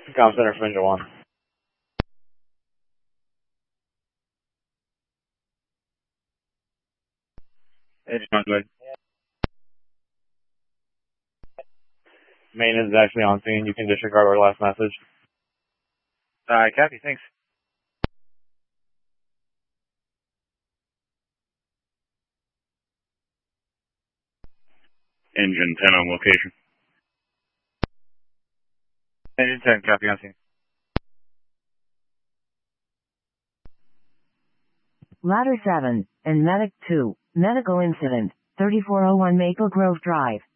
Com Center from Engine 1. Engine 1, good. Maintenance is actually on scene. You can disregard our last message. Copy, thanks. Engine 10 on location. Engine 10, copy on scene. Ladder 7, and Medic 2, medical incident, 3401 Maple Grove Drive.